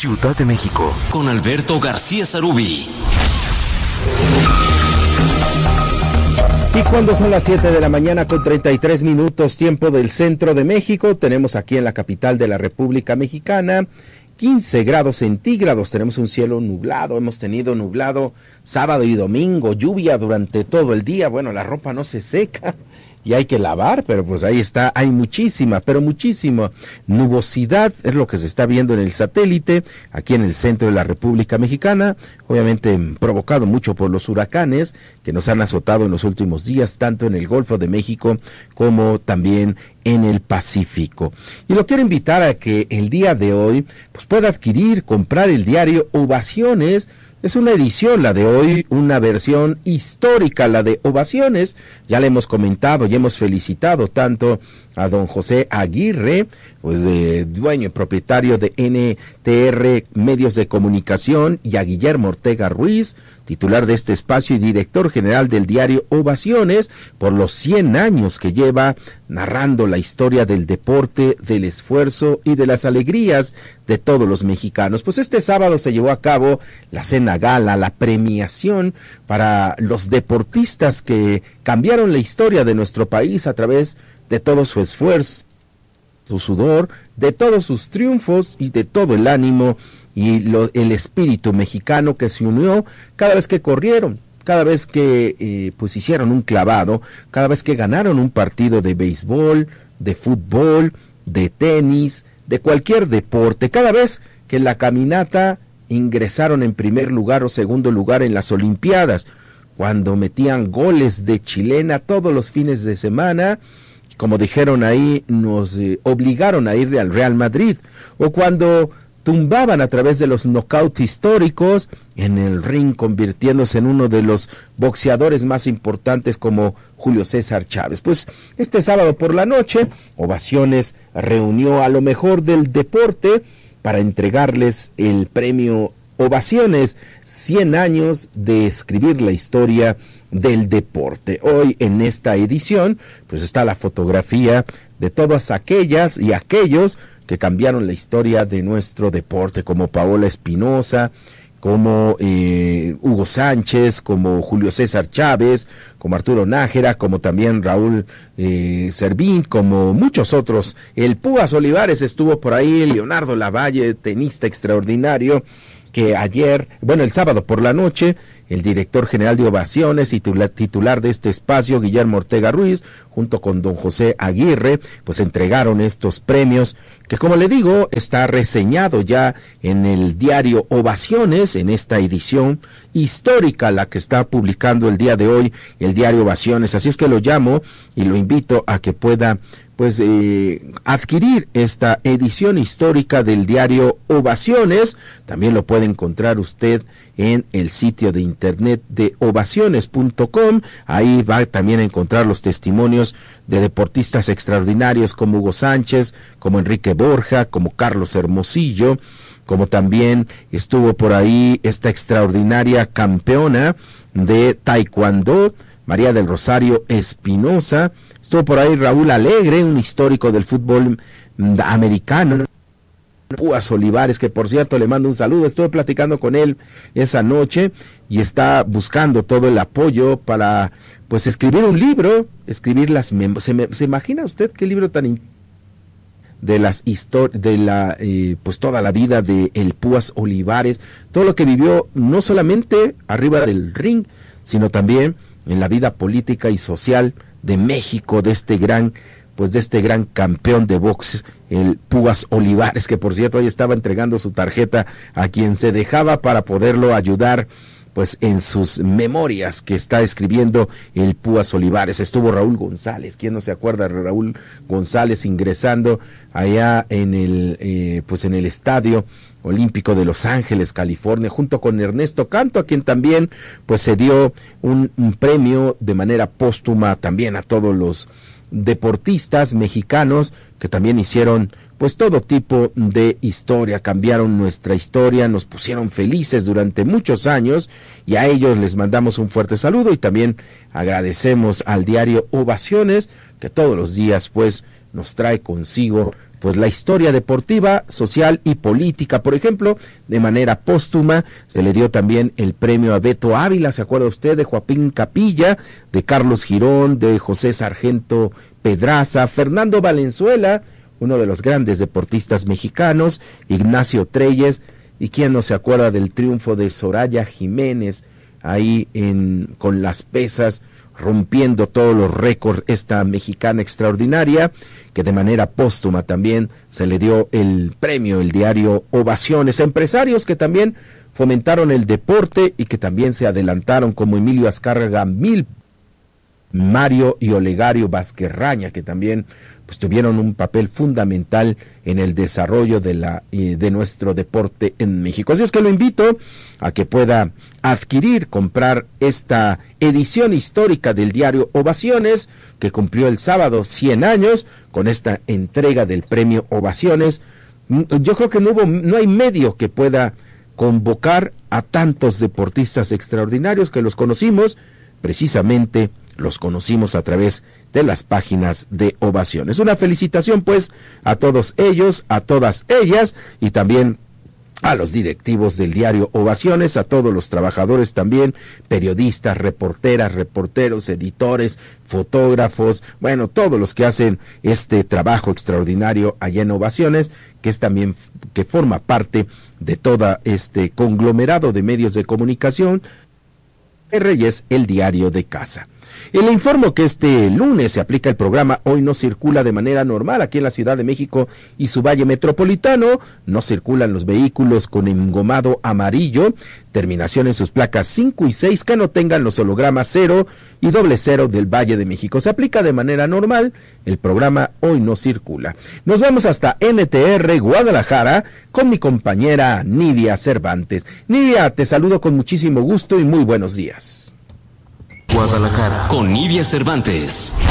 Ciudad de México, con Alberto García Sarubí. Y cuando son las 7 de la mañana con 33 minutos, tiempo del centro de México, tenemos aquí en la capital de la República Mexicana 15 grados centígrados, tenemos un cielo nublado, hemos tenido nublado sábado y domingo, lluvia durante todo el día, bueno, la ropa no se seca y hay que lavar, pero pues ahí está, hay muchísima nubosidad, es lo que se está viendo en el satélite, aquí en el centro de la República Mexicana, obviamente provocado mucho por los huracanes que nos han azotado en los últimos días, tanto en el Golfo de México como también en el Pacífico. Y lo quiero invitar a que el día de hoy pues pueda comprar el diario Ovaciones. Es una edición, la de hoy, una versión histórica, la de Ovaciones. Ya le hemos comentado y hemos felicitado tanto a don José Aguirre, pues dueño y propietario de NTR Medios de Comunicación, y a Guillermo Ortega Ruiz, titular de este espacio y director general del diario Ovaciones, por los 100 años que lleva narrando la historia del deporte, del esfuerzo y de las alegrías de todos los mexicanos. Pues este sábado se llevó a cabo la cena gala, la premiación para los deportistas que cambiaron la historia de nuestro país a través de todo su esfuerzo, su sudor, de todos sus triunfos y de todo el ánimo y el espíritu mexicano que se unió cada vez que corrieron, cada vez que pues hicieron un clavado, cada vez que ganaron un partido de béisbol, de fútbol, de tenis, de cualquier deporte, cada vez que en la caminata ingresaron en primer lugar o segundo lugar en las Olimpiadas, cuando metían goles de chilena todos los fines de semana, como dijeron ahí, nos obligaron a ir al Real Madrid, o cuando tumbaban a través de los knockouts históricos en el ring, convirtiéndose en uno de los boxeadores más importantes como Julio César Chávez. Pues este sábado por la noche, Ovaciones reunió a lo mejor del deporte para entregarles el premio Ovaciones, 100 años de escribir la historia del deporte. Hoy en esta edición pues está la fotografía de todas aquellas y aquellos que cambiaron la historia de nuestro deporte, como Paola Espinosa, como Hugo Sánchez, como Julio César Chávez, como Arturo Nájera, como también Raúl Servín, como muchos otros. El Púas Olivares estuvo por ahí, Leonardo Lavalle, tenista extraordinario, que el sábado por la noche, el director general de Ovaciones y titular de este espacio, Guillermo Ortega Ruiz, junto con don José Aguirre, pues entregaron estos premios, que como le digo, está reseñado ya en el diario Ovaciones, en esta edición histórica, la que está publicando el día de hoy, el diario Ovaciones. Así es que lo llamo y lo invito a que pueda adquirir esta edición histórica del diario Ovaciones. También lo puede encontrar usted en el sitio de internet de ovaciones.com. Ahí va también a encontrar los testimonios de deportistas extraordinarios como Hugo Sánchez, como Enrique Borja, como Carlos Hermosillo, como también estuvo por ahí esta extraordinaria campeona de taekwondo, María del Rosario Espinosa. Estuvo por ahí Raúl Alegre, un histórico del fútbol americano. Púas Olivares, que por cierto le mando un saludo, estuve platicando con él esa noche y está buscando todo el apoyo para pues escribir un libro, escribir las ¿se imagina usted qué libro tan de las historias de la pues toda la vida de el Púas Olivares, todo lo que vivió no solamente arriba del ring, sino también en la vida política y social de México, de este gran campeón de box, el Púas Olivares, que por cierto hoy estaba entregando su tarjeta a quien se dejaba para poderlo ayudar pues en sus memorias que está escribiendo el Púas Olivares. Estuvo Raúl González, ¿quién no se acuerda de Raúl González ingresando allá en el Estadio Olímpico de Los Ángeles, California, junto con Ernesto Canto, a quien también pues se dio un premio de manera póstuma también a todos los deportistas mexicanos que también hicieron pues todo tipo de historia, cambiaron nuestra historia, nos pusieron felices durante muchos años y a ellos les mandamos un fuerte saludo y también agradecemos al diario Ovaciones que todos los días pues nos trae consigo pues la historia deportiva, social y política. Por ejemplo, de manera póstuma se le dio también el premio a Beto Ávila, ¿se acuerda usted? De Joaquín Capilla, de Carlos Girón, de José Sargento Pedraza, Fernando Valenzuela, uno de los grandes deportistas mexicanos, Ignacio Treyes, y quién no se acuerda del triunfo de Soraya Jiménez ahí con las pesas, rompiendo todos los récords, esta mexicana extraordinaria, que de manera póstuma también se le dio el premio, el diario Ovaciones. Empresarios que también fomentaron el deporte y que también se adelantaron, como Emilio Azcárraga Mil, Mario y Olegario Vázquez-Raña, que también pues tuvieron un papel fundamental en el desarrollo de nuestro deporte en México. Así es que lo invito a que pueda comprar esta edición histórica del diario Ovaciones, que cumplió el sábado 100 años con esta entrega del premio Ovaciones. Yo creo que no hay medio que pueda convocar a tantos deportistas extraordinarios que los conocimos precisamente los conocimos a través de las páginas de Ovaciones. Una felicitación pues a todos ellos, a todas ellas y también a los directivos del diario Ovaciones, a todos los trabajadores también, periodistas, reporteras, reporteros, editores, fotógrafos, bueno, todos los que hacen este trabajo extraordinario allá en Ovaciones, que es también, que forma parte de todo este conglomerado de medios de comunicación, es el diario de casa. Y le informo que este lunes se aplica el programa Hoy no circula de manera normal aquí en la Ciudad de México y su Valle Metropolitano. No circulan los vehículos con engomado amarillo, terminación en sus placas 5 y 6 que no tengan los hologramas 0 y 00 del Valle de México. Se aplica de manera normal el programa Hoy no circula. Nos vamos hasta NTR Guadalajara con mi compañera Nidia Cervantes. Nidia, te saludo con muchísimo gusto y muy buenos días. Guadalajara con Nidia Cervantes.